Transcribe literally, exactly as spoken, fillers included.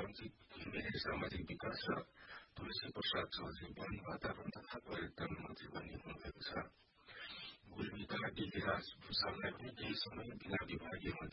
सामाजिक हिमेल सामाजिक विकास र तुलसी प्रसाद चौधरी वन वातावरण तथा पर्यटन मन्त्री बन्ने हुनुभएको छ। गुल्मीका डिगराज भूषाललाई पनि केही समय बिना विभागीय